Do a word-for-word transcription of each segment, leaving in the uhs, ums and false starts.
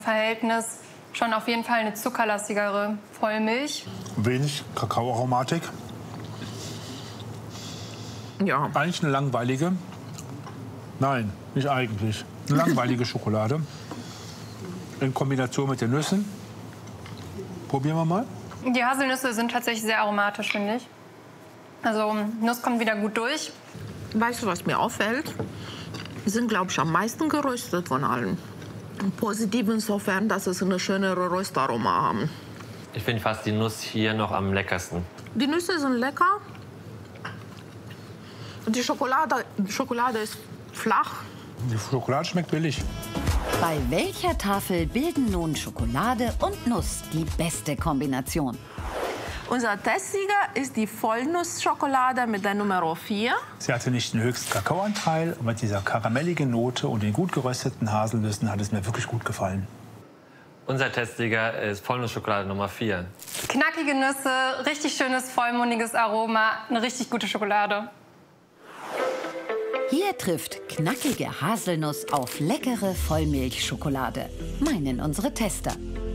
Verhältnis schon auf jeden Fall eine zuckerlastigere Vollmilch. Wenig Kakaoaromatik. Ja. Eigentlich eine langweilige, nein, nicht eigentlich, eine langweilige Schokolade in Kombination mit den Nüssen. Probieren wir mal. Die Haselnüsse sind tatsächlich sehr aromatisch, finde ich. Also Nuss kommt wieder gut durch. Weißt du, was mir auffällt? Die sind, glaube ich, am meisten geröstet von allen. Positiv insofern, dass sie eine schönere Röstaroma haben. Ich finde fast die Nuss hier noch am leckersten. Die Nüsse sind lecker. Und die Schokolade, die Schokolade ist flach. Die Schokolade schmeckt billig. Bei welcher Tafel bilden nun Schokolade und Nuss die beste Kombination? Unser Testsieger ist die Vollnussschokolade mit der Nummer vier. Sie hatte nicht den höchsten Kakaoanteil, und mit dieser karamelligen Note und den gut gerösteten Haselnüssen hat es mir wirklich gut gefallen. Unser Testsieger ist Vollnussschokolade Nummer vier. Knackige Nüsse, richtig schönes, vollmundiges Aroma, eine richtig gute Schokolade. Hier trifft knackige Haselnuss auf leckere Vollmilchschokolade, meinen unsere Tester.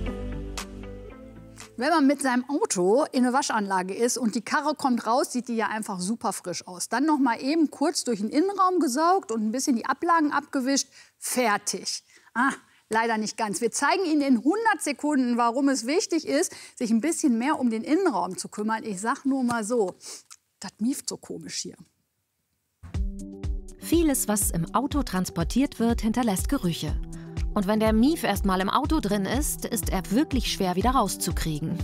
Wenn man mit seinem Auto in eine Waschanlage ist und die Karre kommt raus, sieht die ja einfach super frisch aus. Dann noch mal eben kurz durch den Innenraum gesaugt und ein bisschen die Ablagen abgewischt. Fertig. Ah, leider nicht ganz. Wir zeigen Ihnen in hundert Sekunden, warum es wichtig ist, sich ein bisschen mehr um den Innenraum zu kümmern. Ich sag nur mal so, das mieft so komisch hier. Vieles, was im Auto transportiert wird, hinterlässt Gerüche. Und wenn der Mief erst mal im Auto drin ist, ist er wirklich schwer wieder rauszukriegen.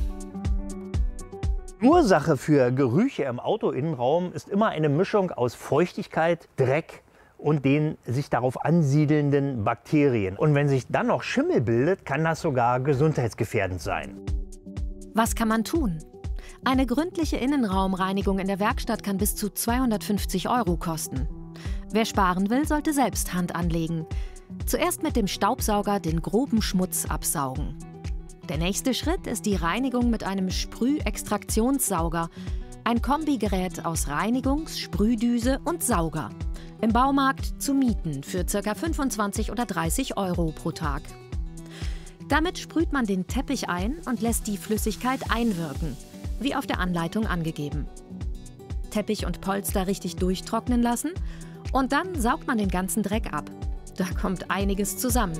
Ursache für Gerüche im Autoinnenraum ist immer eine Mischung aus Feuchtigkeit, Dreck und den sich darauf ansiedelnden Bakterien. Und wenn sich dann noch Schimmel bildet, kann das sogar gesundheitsgefährdend sein. Was kann man tun? Eine gründliche Innenraumreinigung in der Werkstatt kann bis zu zweihundertfünfzig Euro kosten. Wer sparen will, sollte selbst Hand anlegen. Zuerst mit dem Staubsauger den groben Schmutz absaugen. Der nächste Schritt ist die Reinigung mit einem Sprühextraktionssauger. Ein Kombigerät aus Reinigungs-, Sprühdüse und Sauger. Im Baumarkt zu mieten für ca. fünfundzwanzig oder dreißig Euro pro Tag. Damit sprüht man den Teppich ein und lässt die Flüssigkeit einwirken, wie auf der Anleitung angegeben. Teppich und Polster richtig durchtrocknen lassen und dann saugt man den ganzen Dreck ab. Da kommt einiges zusammen.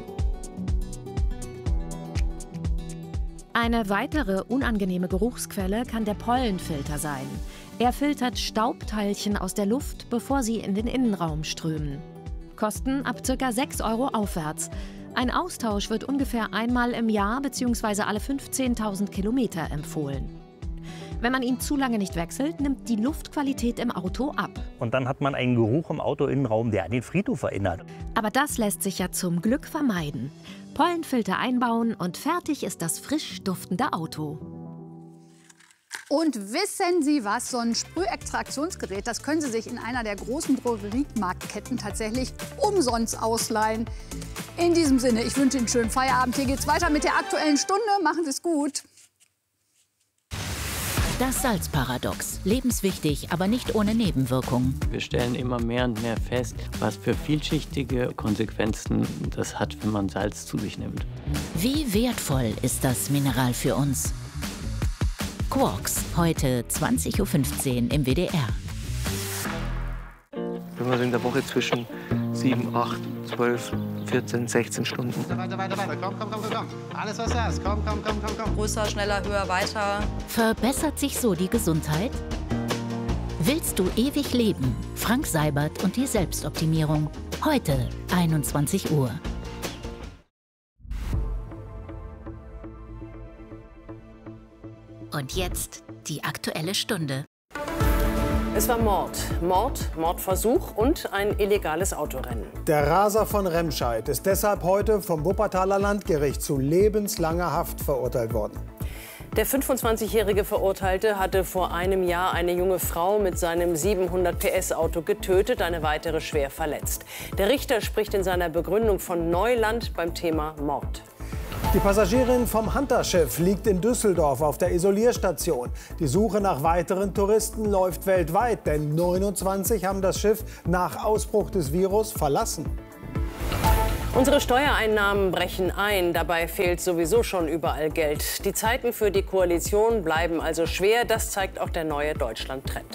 Eine weitere unangenehme Geruchsquelle kann der Pollenfilter sein. Er filtert Staubteilchen aus der Luft, bevor sie in den Innenraum strömen. Kosten ab ca. sechs Euro aufwärts. Ein Austausch wird ungefähr einmal im Jahr bzw. alle fünfzehntausend Kilometer empfohlen. Wenn man ihn zu lange nicht wechselt, nimmt die Luftqualität im Auto ab. Und dann hat man einen Geruch im Autoinnenraum, der an den Friedhof erinnert. Aber das lässt sich ja zum Glück vermeiden. Pollenfilter einbauen und fertig ist das frisch duftende Auto. Und wissen Sie was? So ein Sprühextraktionsgerät, das können Sie sich in einer der großen Drogeriemarktketten tatsächlich umsonst ausleihen. In diesem Sinne, ich wünsche Ihnen einen schönen Feierabend. Hier geht's weiter mit der Aktuellen Stunde. Machen Sie es gut. Das Salzparadox. Lebenswichtig, aber nicht ohne Nebenwirkungen. Wir stellen immer mehr und mehr fest, was für vielschichtige Konsequenzen das hat, wenn man Salz zu sich nimmt. Wie wertvoll ist das Mineral für uns? Quarks, heute zwanzig Uhr fünfzehn im W D R. Wenn man so in der Woche zwischen sieben, acht, zwölf, vierzehn, sechzehn Stunden. Weiter, weiter, weiter. Komm, komm, komm, komm. Alles, was du hast. Komm, komm, komm, komm, komm. Größer, schneller, höher, weiter. Verbessert sich so die Gesundheit? Willst du ewig leben? Frank Seibert und die Selbstoptimierung. Heute, einundzwanzig Uhr. Und jetzt die Aktuelle Stunde. Es war Mord, Mord, Mordversuch und ein illegales Autorennen. Der Raser von Remscheid ist deshalb heute vom Wuppertaler Landgericht zu lebenslanger Haft verurteilt worden. Der fünfundzwanzigjährige Verurteilte hatte vor einem Jahr eine junge Frau mit seinem siebenhundert P S Auto getötet, eine weitere schwer verletzt. Der Richter spricht in seiner Begründung von Neuland beim Thema Mord. Die Passagierin vom Hunter-Schiff liegt in Düsseldorf auf der Isolierstation. Die Suche nach weiteren Touristen läuft weltweit, denn neunundzwanzig haben das Schiff nach Ausbruch des Virus verlassen. Unsere Steuereinnahmen brechen ein. Dabei fehlt sowieso schon überall Geld. Die Zeiten für die Koalition bleiben also schwer. Das zeigt auch der neue Deutschland-Trend.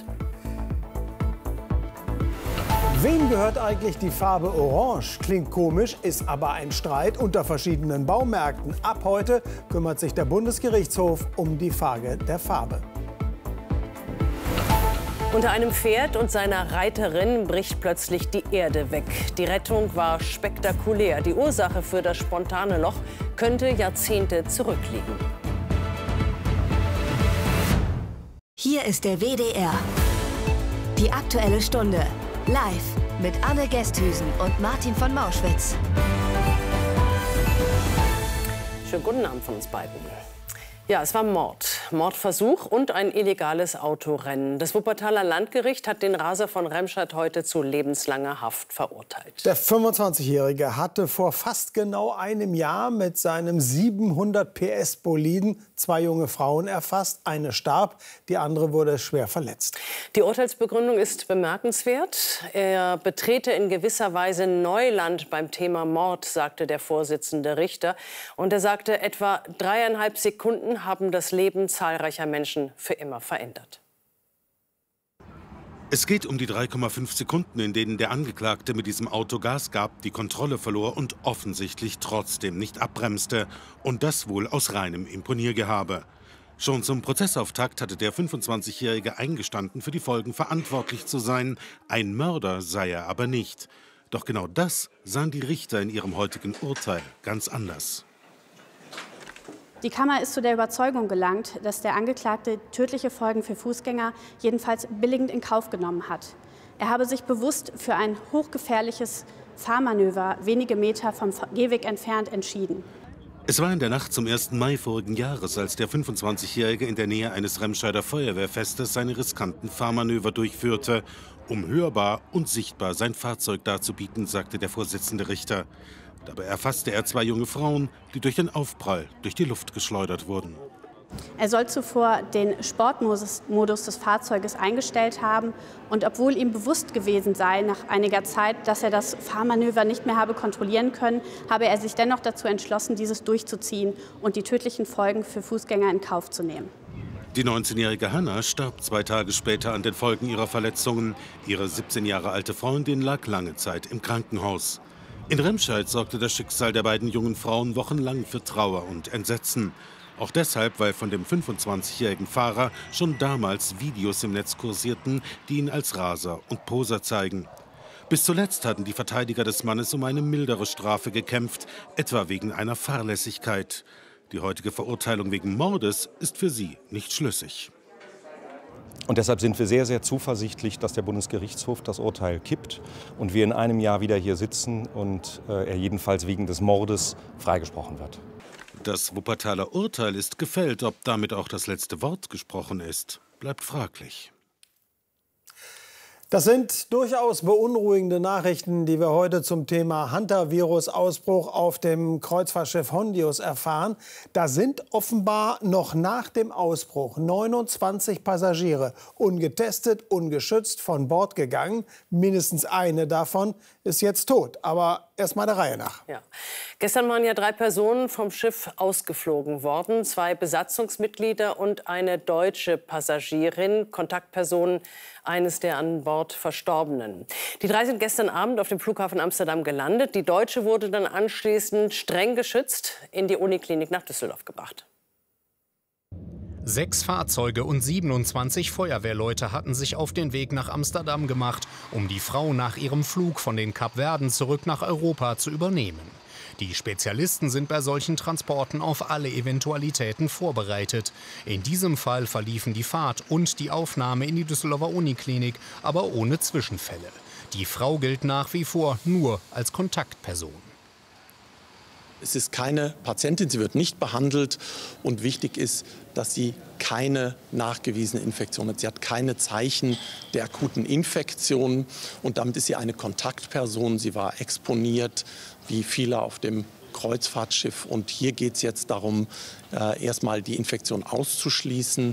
Wem gehört eigentlich die Farbe Orange? Klingt komisch, ist aber ein Streit unter verschiedenen Baumärkten. Ab heute kümmert sich der Bundesgerichtshof um die Frage der Farbe. Unter einem Pferd und seiner Reiterin bricht plötzlich die Erde weg. Die Rettung war spektakulär. Die Ursache für das spontane Loch könnte Jahrzehnte zurückliegen. Hier ist der W D R. Die Aktuelle Stunde. Live mit Anne Gesthüsen und Martin von Mauschwitz. Schönen guten Abend von uns beiden. Ja, es war Mord, Mordversuch und ein illegales Autorennen. Das Wuppertaler Landgericht hat den Raser von Remscheid heute zu lebenslanger Haft verurteilt. Der fünfundzwanzigjährige hatte vor fast genau einem Jahr mit seinem siebenhundert P S Boliden zwei junge Frauen erfasst. Eine starb, die andere wurde schwer verletzt. Die Urteilsbegründung ist bemerkenswert. Er betrete in gewisser Weise Neuland beim Thema Mord, sagte der Vorsitzende Richter. Und er sagte, etwa dreieinhalb Sekunden haben das Leben zahlreicher Menschen für immer verändert. Es geht um die drei Komma fünf Sekunden, in denen der Angeklagte mit diesem Auto Gas gab, die Kontrolle verlor und offensichtlich trotzdem nicht abbremste. Und das wohl aus reinem Imponiergehabe. Schon zum Prozessauftakt hatte der fünfundzwanzigjährige eingestanden, für die Folgen verantwortlich zu sein. Ein Mörder sei er aber nicht. Doch genau das sahen die Richter in ihrem heutigen Urteil ganz anders. Die Kammer ist zu der Überzeugung gelangt, dass der Angeklagte tödliche Folgen für Fußgänger jedenfalls billigend in Kauf genommen hat. Er habe sich bewusst für ein hochgefährliches Fahrmanöver wenige Meter vom Gehweg entfernt entschieden. Es war in der Nacht zum ersten Mai vorigen Jahres, als der fünfundzwanzigjährige in der Nähe eines Remscheider Feuerwehrfestes seine riskanten Fahrmanöver durchführte, um hörbar und sichtbar sein Fahrzeug darzubieten, sagte der Vorsitzende Richter. Dabei erfasste er zwei junge Frauen, die durch den Aufprall durch die Luft geschleudert wurden. Er soll zuvor den Sportmodus des Fahrzeuges eingestellt haben. Und obwohl ihm bewusst gewesen sei, nach einiger Zeit, dass er das Fahrmanöver nicht mehr habe kontrollieren können, habe er sich dennoch dazu entschlossen, dieses durchzuziehen und die tödlichen Folgen für Fußgänger in Kauf zu nehmen. Die neunzehnjährige Hanna starb zwei Tage später an den Folgen ihrer Verletzungen. Ihre siebzehn Jahre alte Freundin lag lange Zeit im Krankenhaus. In Remscheid sorgte das Schicksal der beiden jungen Frauen wochenlang für Trauer und Entsetzen. Auch deshalb, weil von dem fünfundzwanzigjährigen Fahrer schon damals Videos im Netz kursierten, die ihn als Raser und Poser zeigen. Bis zuletzt hatten die Verteidiger des Mannes um eine mildere Strafe gekämpft, etwa wegen einer Fahrlässigkeit. Die heutige Verurteilung wegen Mordes ist für sie nicht schlüssig. Und deshalb sind wir sehr, sehr zuversichtlich, dass der Bundesgerichtshof das Urteil kippt und wir in einem Jahr wieder hier sitzen und äh, er jedenfalls wegen des Mordes freigesprochen wird. Das Wuppertaler Urteil ist gefällt. Ob damit auch das letzte Wort gesprochen ist, bleibt fraglich. Das sind durchaus beunruhigende Nachrichten, die wir heute zum Thema Hantavirus-Ausbruch auf dem Kreuzfahrtschiff Hondius erfahren. Da sind offenbar noch nach dem Ausbruch neunundzwanzig Passagiere ungetestet, ungeschützt von Bord gegangen. Mindestens eine davon ist jetzt tot. Aber erst mal der Reihe nach. Ja. Gestern waren ja drei Personen vom Schiff ausgeflogen worden. Zwei Besatzungsmitglieder und eine deutsche Passagierin, Kontaktpersonen eines der an Bord Verstorbenen. Die drei sind gestern Abend auf dem Flughafen Amsterdam gelandet. Die Deutsche wurde dann anschließend streng geschützt in die Uniklinik nach Düsseldorf gebracht. Sechs Fahrzeuge und siebenundzwanzig Feuerwehrleute hatten sich auf den Weg nach Amsterdam gemacht, um die Frau nach ihrem Flug von den Kapverden zurück nach Europa zu übernehmen. Die Spezialisten sind bei solchen Transporten auf alle Eventualitäten vorbereitet. In diesem Fall verliefen die Fahrt und die Aufnahme in die Düsseldorfer Uniklinik, aber ohne Zwischenfälle. Die Frau gilt nach wie vor nur als Kontaktperson. Es ist keine Patientin, sie wird nicht behandelt. Und wichtig ist, dass sie keine nachgewiesene Infektion hat. Sie hat keine Zeichen der akuten Infektion. Und damit ist sie eine Kontaktperson. Sie war exponiert, wie viele auf dem Kreuzfahrtschiff. Und hier geht es jetzt darum, äh, erstmal die Infektion auszuschließen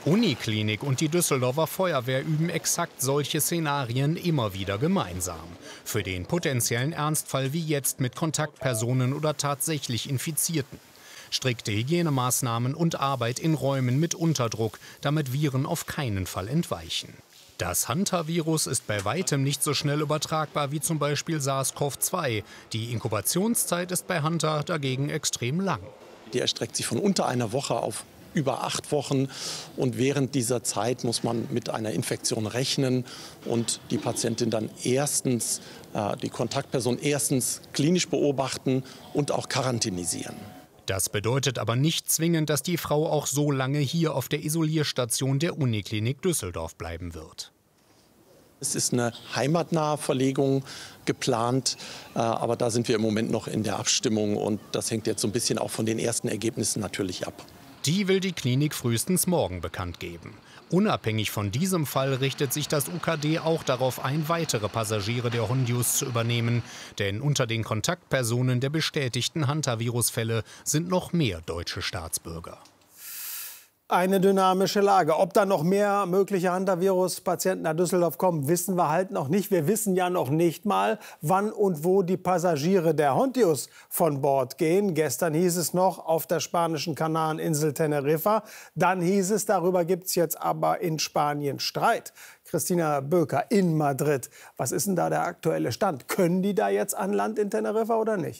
Uniklinik und die Düsseldorfer Feuerwehr üben exakt solche Szenarien immer wieder gemeinsam. Für den potenziellen Ernstfall wie jetzt mit Kontaktpersonen oder tatsächlich Infizierten. Strikte Hygienemaßnahmen und Arbeit in Räumen mit Unterdruck, damit Viren auf keinen Fall entweichen. Das Hantavirus ist bei weitem nicht so schnell übertragbar wie zum Beispiel SARS-CoV zwei. Die Inkubationszeit ist bei Hanta dagegen extrem lang. Die erstreckt sich von unter einer Woche auf über acht Wochen. Und während dieser Zeit muss man mit einer Infektion rechnen und die Patientin dann erstens, äh, die Kontaktperson erstens klinisch beobachten und auch quarantänisieren. Das bedeutet aber nicht zwingend, dass die Frau auch so lange hier auf der Isolierstation der Uniklinik Düsseldorf bleiben wird. Es ist eine heimatnahe Verlegung geplant, aber da sind wir im Moment noch in der Abstimmung und das hängt jetzt so ein bisschen auch von den ersten Ergebnissen natürlich ab. Die will die Klinik frühestens morgen bekannt geben. Unabhängig von diesem Fall richtet sich das U K D auch darauf ein, weitere Passagiere der Hondius zu übernehmen. Denn unter den Kontaktpersonen der bestätigten Hantavirus-Fälle sind noch mehr deutsche Staatsbürger. Eine dynamische Lage. Ob da noch mehr mögliche Hantavirus-Patienten nach Düsseldorf kommen, wissen wir halt noch nicht. Wir wissen ja noch nicht mal, wann und wo die Passagiere der Hondius von Bord gehen. Gestern hieß es noch auf der spanischen Kanareninsel Teneriffa. Dann hieß es, darüber gibt es jetzt aber in Spanien Streit. Christina Böker in Madrid. Was ist denn da der aktuelle Stand? Können die da jetzt an Land in Teneriffa oder nicht?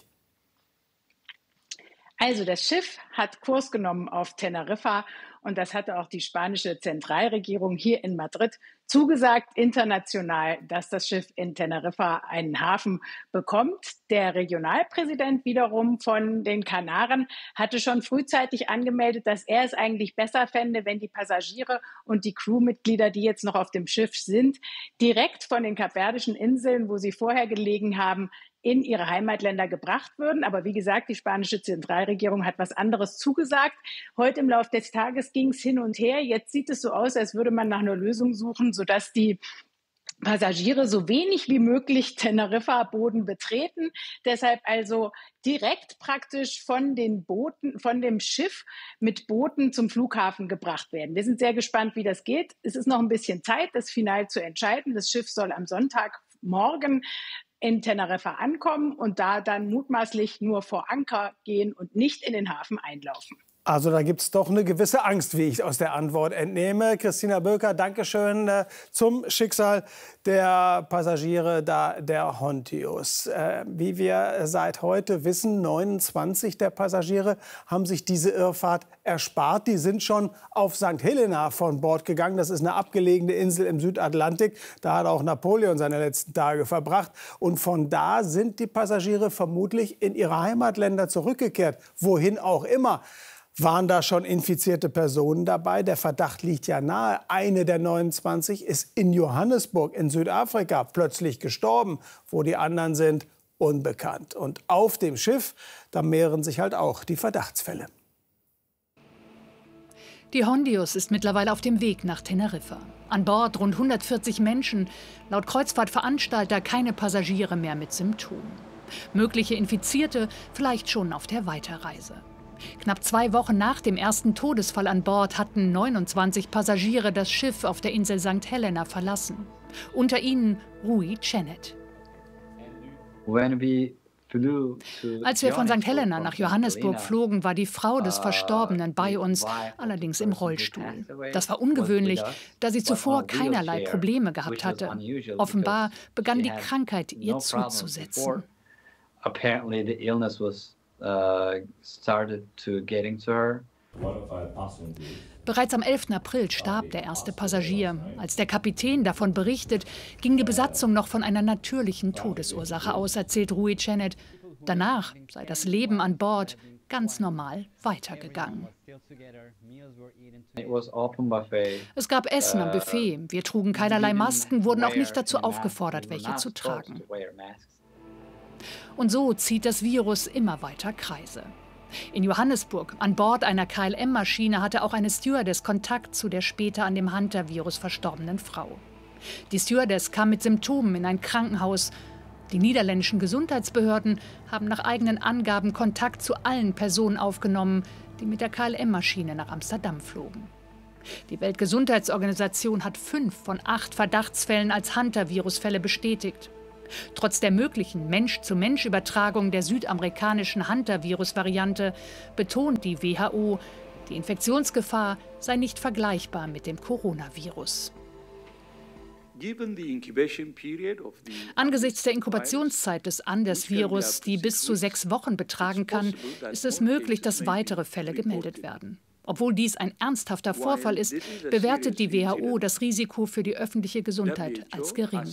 Also das Schiff hat Kurs genommen auf Teneriffa und das hatte auch die spanische Zentralregierung hier in Madrid zugesagt, international, dass das Schiff in Teneriffa einen Hafen bekommt. Der Regionalpräsident wiederum von den Kanaren hatte schon frühzeitig angemeldet, dass er es eigentlich besser fände, wenn die Passagiere und die Crewmitglieder, die jetzt noch auf dem Schiff sind, direkt von den Kapverdischen Inseln, wo sie vorher gelegen haben, in ihre Heimatländer gebracht würden. Aber wie gesagt, die spanische Zentralregierung hat was anderes zugesagt. Heute im Laufe des Tages ging es hin und her. Jetzt sieht es so aus, als würde man nach einer Lösung suchen, sodass die Passagiere so wenig wie möglich Teneriffa-Boden betreten. Deshalb also direkt praktisch von den Booten, von dem Schiff mit Booten zum Flughafen gebracht werden. Wir sind sehr gespannt, wie das geht. Es ist noch ein bisschen Zeit, das final zu entscheiden. Das Schiff soll am Sonntagmorgen in Teneriffa ankommen und da dann mutmaßlich nur vor Anker gehen und nicht in den Hafen einlaufen. Also da gibt es doch eine gewisse Angst, wie ich aus der Antwort entnehme. Christina Böker, danke schön äh, zum Schicksal der Passagiere da der Hondius. Äh, wie wir seit heute wissen, neunundzwanzig der Passagiere haben sich diese Irrfahrt erspart. Die sind schon auf Sankt Helena von Bord gegangen. Das ist eine abgelegene Insel im Südatlantik. Da hat auch Napoleon seine letzten Tage verbracht. Und von da sind die Passagiere vermutlich in ihre Heimatländer zurückgekehrt. Wohin auch immer. Waren da schon infizierte Personen dabei? Der Verdacht liegt ja nahe. Eine der neunundzwanzig ist in Johannesburg in Südafrika plötzlich gestorben. Wo die anderen sind, unbekannt. Und auf dem Schiff, da mehren sich halt auch die Verdachtsfälle. Die Hondius ist mittlerweile auf dem Weg nach Teneriffa. An Bord rund hundertvierzig Menschen. Laut Kreuzfahrtveranstalter keine Passagiere mehr mit Symptomen. Mögliche Infizierte vielleicht schon auf der Weiterreise. Knapp zwei Wochen nach dem ersten Todesfall an Bord hatten neunundzwanzig Passagiere das Schiff auf der Insel Sankt Helena verlassen. Unter ihnen Rui Chenet. Als wir von Sankt Helena nach Johannesburg flogen, war die Frau des Verstorbenen bei uns, allerdings im Rollstuhl. Das war ungewöhnlich, da sie zuvor keinerlei Probleme gehabt hatte. Offenbar begann die Krankheit ihr zuzusetzen. Uh, started to getting to her. Bereits am elften April starb der erste Passagier. Als der Kapitän davon berichtet, ging die Besatzung noch von einer natürlichen Todesursache aus, erzählt Rui Chenet. Danach sei das Leben an Bord ganz normal weitergegangen. Es gab Essen am Buffet. Wir trugen keinerlei Masken, wurden auch nicht dazu aufgefordert, welche zu tragen. Und so zieht das Virus immer weiter Kreise. In Johannesburg, an Bord einer K L M-Maschine, hatte auch eine Stewardess Kontakt zu der später an dem Hantavirus verstorbenen Frau. Die Stewardess kam mit Symptomen in ein Krankenhaus. Die niederländischen Gesundheitsbehörden haben nach eigenen Angaben Kontakt zu allen Personen aufgenommen, die mit der K L M-Maschine nach Amsterdam flogen. Die Weltgesundheitsorganisation hat fünf von acht Verdachtsfällen als Hunter-Virus-Fälle bestätigt. Trotz der möglichen Mensch-zu-Mensch-Übertragung der südamerikanischen Hunter-Virus-Variante betont die W H O, die Infektionsgefahr sei nicht vergleichbar mit dem Coronavirus. Angesichts der Inkubationszeit des Anders-Virus, die bis zu sechs Wochen betragen kann, ist es möglich, dass weitere Fälle gemeldet werden. Obwohl dies ein ernsthafter Vorfall ist, bewertet die W H O das Risiko für die öffentliche Gesundheit als gering.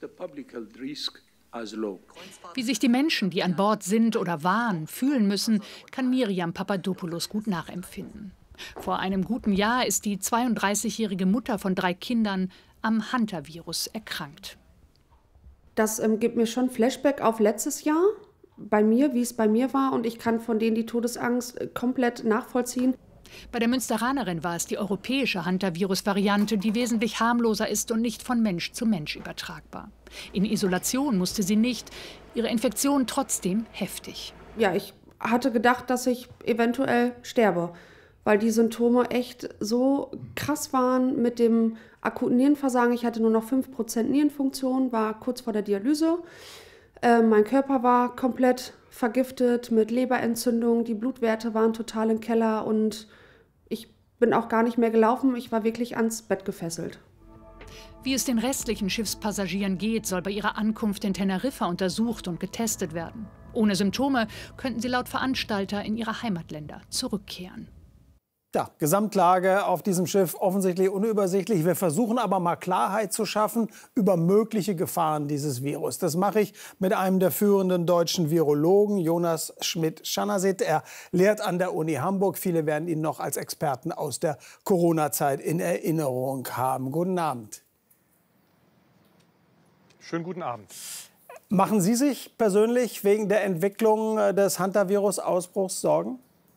Wie sich die Menschen, die an Bord sind oder waren, fühlen müssen, kann Miriam Papadopoulos gut nachempfinden. Vor einem guten Jahr ist die zweiunddreißigjährige Mutter von drei Kindern am Hunter-Virus erkrankt. Das ähm, gibt mir schon Flashback auf letztes Jahr, bei mir, wie es bei mir war. Und ich kann von denen die Todesangst äh, komplett nachvollziehen. Bei der Münsteranerin war es die europäische Hunter-Virus-Variante, die wesentlich harmloser ist und nicht von Mensch zu Mensch übertragbar. In Isolation musste sie nicht, ihre Infektion trotzdem heftig. Ja, ich hatte gedacht, dass ich eventuell sterbe, weil die Symptome echt so krass waren mit dem akuten Nierenversagen. Ich hatte nur noch fünf Prozent Nierenfunktion, war kurz vor der Dialyse. Äh, mein Körper war komplett vergiftet mit Leberentzündung, die Blutwerte waren total im Keller und ich bin auch gar nicht mehr gelaufen. Ich war wirklich ans Bett gefesselt. Wie es den restlichen Schiffspassagieren geht, soll bei ihrer Ankunft in Teneriffa untersucht und getestet werden. Ohne Symptome könnten sie laut Veranstalter in ihre Heimatländer zurückkehren. Ja, Gesamtlage auf diesem Schiff offensichtlich unübersichtlich. Wir versuchen aber mal Klarheit zu schaffen über mögliche Gefahren dieses Virus. Das mache ich mit einem der führenden deutschen Virologen, Jonas Schmidt-Schanasit. Er lehrt an der Uni Hamburg. Viele werden ihn noch als Experten aus der Corona-Zeit in Erinnerung haben. Guten Abend. Schönen guten Abend. Machen Sie sich persönlich wegen der Entwicklung des Hunter-Virus-Ausbruchs Sorgen?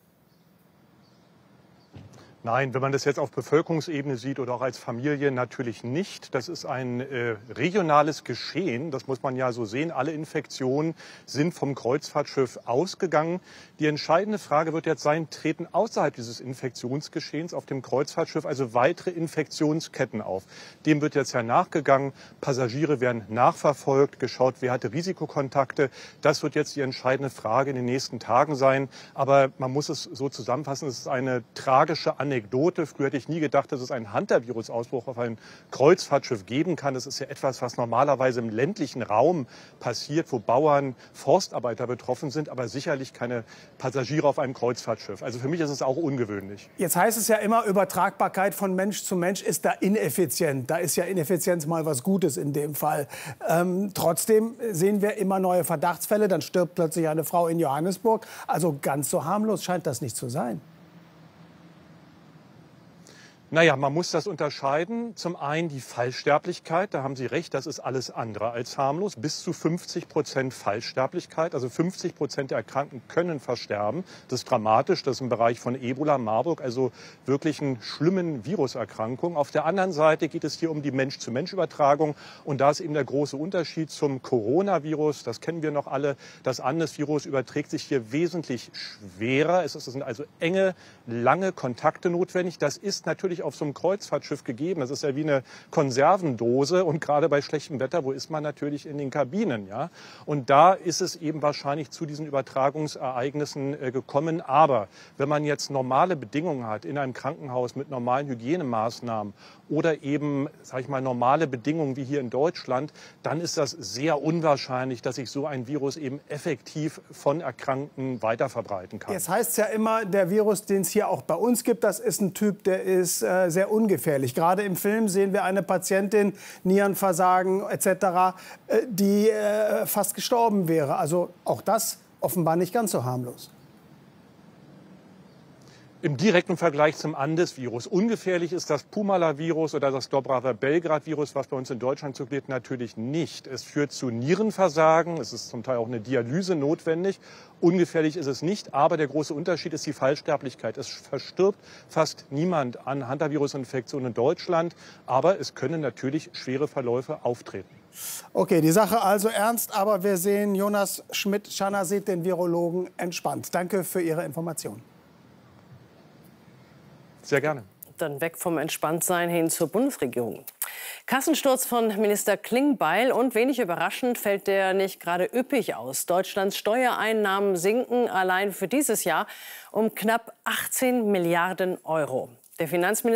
Nein, wenn man das jetzt auf Bevölkerungsebene sieht oder auch als Familie, natürlich nicht. Das ist ein äh, regionales Geschehen, das muss man ja so sehen. Alle Infektionen sind vom Kreuzfahrtschiff ausgegangen. Die entscheidende Frage wird jetzt sein, treten außerhalb dieses Infektionsgeschehens auf dem Kreuzfahrtschiff also weitere Infektionsketten auf? Dem wird jetzt ja nachgegangen. Passagiere werden nachverfolgt, geschaut, wer hatte Risikokontakte. Das wird jetzt die entscheidende Frage in den nächsten Tagen sein. Aber man muss es so zusammenfassen, es ist eine tragische Anekdote. Anekdote. Früher hätte ich nie gedacht, dass es einen Hunter-Virus-Ausbruch auf einem Kreuzfahrtschiff geben kann. Das ist ja etwas, was normalerweise im ländlichen Raum passiert, wo Bauern, Forstarbeiter betroffen sind, aber sicherlich keine Passagiere auf einem Kreuzfahrtschiff. Also für mich ist es auch ungewöhnlich. Jetzt heißt es ja immer, Übertragbarkeit von Mensch zu Mensch ist da ineffizient. Da ist ja Ineffizienz mal was Gutes in dem Fall. Ähm, trotzdem sehen wir immer neue Verdachtsfälle. Dann stirbt plötzlich eine Frau in Johannesburg. Also ganz so harmlos scheint das nicht zu sein. Naja, man muss das unterscheiden. Zum einen die Fallsterblichkeit, da haben Sie recht, das ist alles andere als harmlos. Bis zu fünfzig Prozent Fallsterblichkeit, also fünfzig Prozent der Erkrankten können versterben. Das ist dramatisch, das ist im Bereich von Ebola, Marburg, also wirklich einen schlimmen Viruserkrankung. Auf der anderen Seite geht es hier um die Mensch-zu-Mensch-Übertragung und da ist eben der große Unterschied zum Coronavirus, das kennen wir noch alle. Das Anders-Virus überträgt sich hier wesentlich schwerer. Es sind also enge, lange Kontakte notwendig. Das ist natürlich auf so einem Kreuzfahrtschiff gegeben. Das ist ja wie eine Konservendose und gerade bei schlechtem Wetter, wo ist man natürlich in den Kabinen, ja? Und da ist es eben wahrscheinlich zu diesen Übertragungsereignissen äh, gekommen. Aber wenn man jetzt normale Bedingungen hat in einem Krankenhaus mit normalen Hygienemaßnahmen oder eben, sag ich mal, normale Bedingungen wie hier in Deutschland, dann ist das sehr unwahrscheinlich, dass sich so ein Virus eben effektiv von Erkrankten weiterverbreiten kann. Jetzt heißt es ja immer, der Virus, den es hier auch bei uns gibt, das ist ein Typ, der ist äh, sehr ungefährlich. Gerade im Film sehen wir eine Patientin, Nierenversagen et cetera, äh, die äh, fast gestorben wäre. Also auch das offenbar nicht ganz so harmlos. Im direkten Vergleich zum Andes-Virus. Ungefährlich ist das Pumala-Virus oder das Dobrava-Belgrad-Virus, was bei uns in Deutschland zirkuliert, natürlich nicht. Es führt zu Nierenversagen, es ist zum Teil auch eine Dialyse notwendig. Ungefährlich ist es nicht, aber der große Unterschied ist die Fallsterblichkeit. Es verstirbt fast niemand an Hantavirus-Infektionen in Deutschland, aber es können natürlich schwere Verläufe auftreten. Okay, die Sache also ernst, aber wir sehen Jonas Schmidt-Schanasit, den Virologen, entspannt. Danke für Ihre Information. Sehr gerne. Dann weg vom Entspanntsein hin zur Bundesregierung. Kassensturz von Minister Klingbeil und wenig überraschend fällt der nicht gerade üppig aus. Deutschlands Steuereinnahmen sinken allein für dieses Jahr um knapp achtzehn Milliarden Euro. Der Finanzminister